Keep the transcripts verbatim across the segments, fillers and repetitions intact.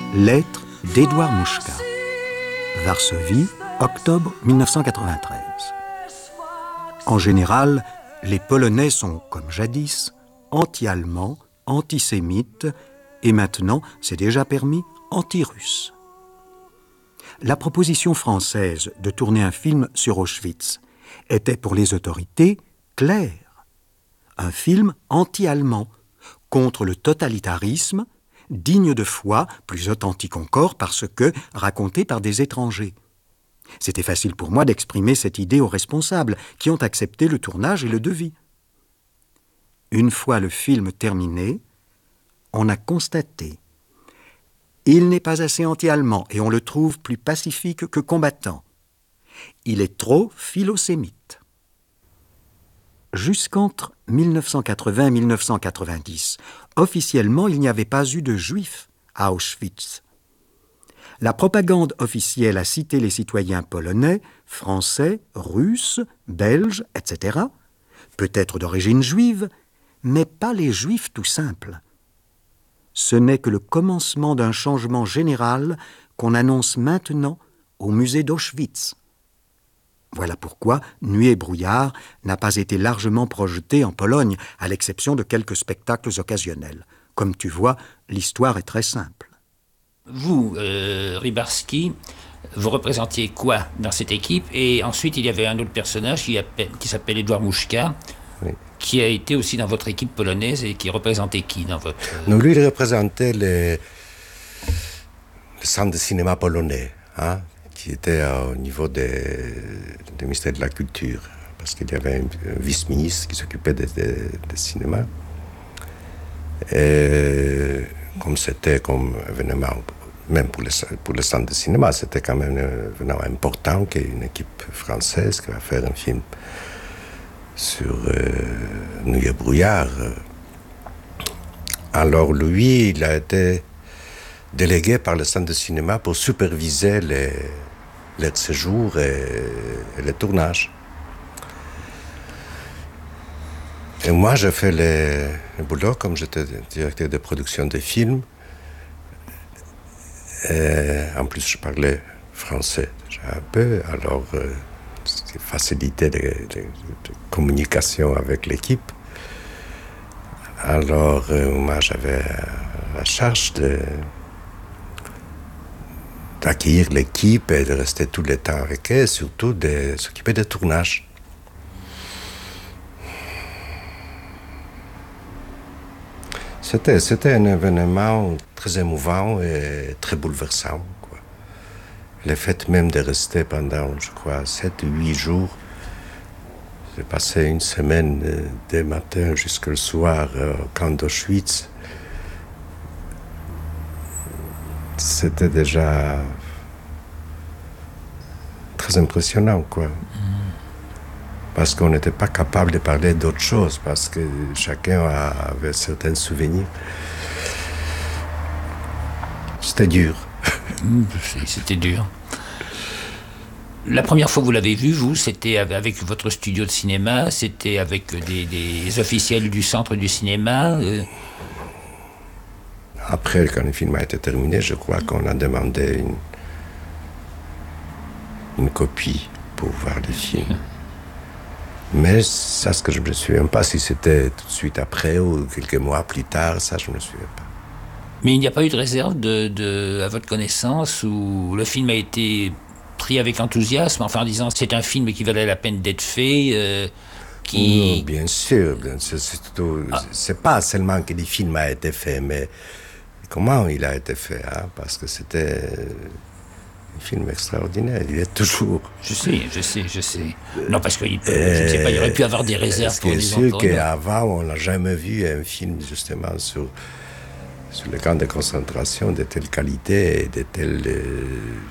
Lettre d'Édouard Mouchka. Varsovie, octobre mille neuf cent quatre-vingt-treize. En général, les Polonais sont, comme jadis, anti-allemands, antisémites et maintenant, c'est déjà permis, anti-russes. La proposition française de tourner un film sur Auschwitz était pour les autorités claire. Un film anti-allemand, contre le totalitarisme, digne de foi, plus authentique encore parce que raconté par des étrangers. C'était facile pour moi d'exprimer cette idée aux responsables qui ont accepté le tournage et le devis. Une fois le film terminé, on a constaté il n'est pas assez anti-allemand et on le trouve plus pacifique que combattant. Il est trop philosémite. Jusqu'entre mille neuf cent quatre-vingts et mille neuf cent quatre-vingt-dix, officiellement, il n'y avait pas eu de juifs à Auschwitz. La propagande officielle a cité les citoyens polonais, français, russes, belges, et cetera, peut-être d'origine juive, mais pas les juifs tout simples. Ce n'est que le commencement d'un changement général qu'on annonce maintenant au musée d'Auschwitz. Voilà pourquoi Nuit et brouillard n'a pas été largement projeté en Pologne, à l'exception de quelques spectacles occasionnels. Comme tu vois, l'histoire est très simple. Vous, euh, Rybarski, vous représentiez quoi dans cette équipe? Et ensuite, il y avait un autre personnage qui, appelle, qui s'appelle Édouard Mouchka, oui, qui a été aussi dans votre équipe polonaise et qui représentait qui dans votre... Non, lui, il représentait le, le centre de cinéma polonais, hein, qui était au niveau du ministère de la Culture, parce qu'il y avait un, un vice-ministre qui s'occupait des de, de cinéma. Et comme c'était comme événement, même pour le, pour le centre de cinéma, c'était quand même un événement important qu'une équipe française qui va faire un film sur euh, Nuit et brouillard. Alors lui, il a été délégué par le centre de cinéma pour superviser les, les séjours et, et les tournages. Et moi, j'ai fait le, le boulot, comme j'étais directeur de production de films. Et en plus, je parlais français déjà un peu, alors euh, c'était facilité de, de, de communication avec l'équipe. Alors, euh, moi, j'avais la charge de, d'accueillir l'équipe et de rester tout le temps avec eux, surtout de s'occuper des tournages. C'était, c'était un événement très émouvant et très bouleversant, quoi. Le fait même de rester pendant, je crois, sept ou huit jours. J'ai passé une semaine euh, dès le matin jusqu'au soir euh, au camp d'Auschwitz. C'était déjà très impressionnant, quoi. Mm. Parce qu'on n'était pas capable de parler d'autre chose, parce que chacun avait certains souvenirs. C'était dur. C'était dur. La première fois que vous l'avez vu, vous, c'était avec votre studio de cinéma, c'était avec des, des officiels du centre du cinéma euh... Après, quand le film a été terminé, je crois qu'on a demandé une, une copie pour voir le film. Mais ça, ce que je ne me souviens pas, si c'était tout de suite après ou quelques mois plus tard, ça, je ne me souviens pas. Mais il n'y a pas eu de réserve, de, de, à votre connaissance, où le film a été pris avec enthousiasme, enfin en disant c'est un film qui valait la peine d'être fait, euh, qui... Oh, bien sûr, bien sûr, c'est, tout, ah. c'est pas seulement que le film a été fait, mais comment il a été fait, hein, parce que c'était un film extraordinaire, il est toujours... Je sais, je sais, je sais. Non, parce qu'il peut, je ne sais pas, il aurait pu avoir des réserves pour les autres. C'est sûr qu'avant, on n'a jamais vu un film justement sur, sur le camp de concentration de telle qualité et de tel euh,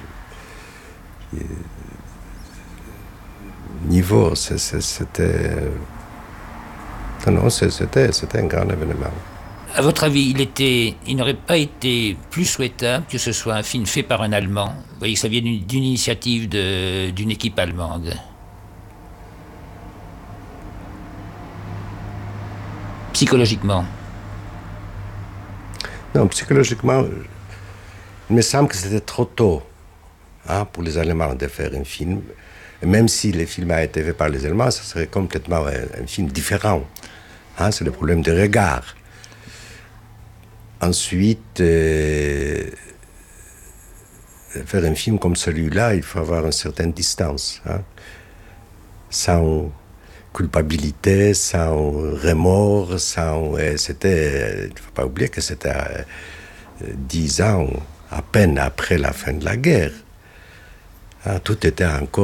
niveau. C'est, c'est, c'était... Non, non, c'était, c'était un grand événement. À votre avis, il, était, il n'aurait pas été plus souhaitable que ce soit un film fait par un Allemand? Vous voyez que ça vient d'une, d'une initiative de, d'une équipe allemande. Psychologiquement. Non, psychologiquement, Il me semble que c'était trop tôt hein, pour les Allemands de faire un film. Et même si le film a été fait par les Allemands, ça serait complètement un, un film différent. Hein, c'est le problème de regard. Ensuite, euh, faire un film comme celui-là, il faut avoir une certaine distance. Hein, sans culpabilité, sans remords, sans... Et c'était, il ne faut pas oublier que c'était euh, dix ans à peine après la fin de la guerre. Hein, tout était encore